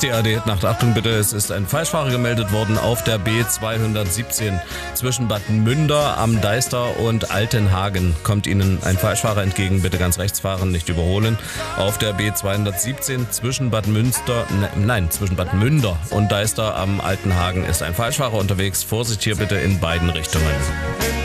ist die ARD Nacht. Achtung bitte, es ist ein Falschfahrer gemeldet worden auf der B217 zwischen Bad Münder am Deister und Altenhagen. Kommt Ihnen ein Falschfahrer entgegen, bitte ganz rechts fahren, nicht überholen. Auf der B217 zwischen Bad Münder und Deister am Altenhagen ist ein Falschfahrer unterwegs. Vorsicht hier bitte in beiden Richtungen.